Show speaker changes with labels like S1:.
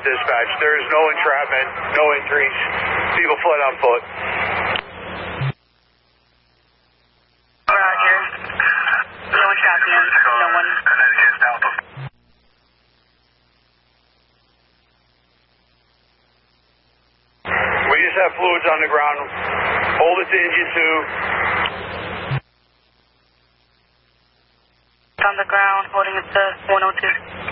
S1: dispatch. There is no entrapment, no injuries. People fled on foot.
S2: Roger. No entrapment, no one.
S1: We just have fluids on the ground. Hold it to engine 2.
S2: On the ground, holding it to 102.